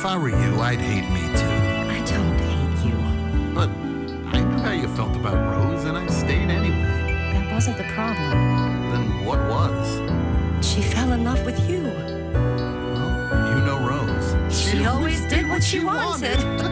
If I were you, I'd hate me too. I don't hate you. But I knew how you felt about Rose, and I stayed anyway. That wasn't the problem. Then what was? She fell in love with you. Well, you know Rose. She always did what she wanted.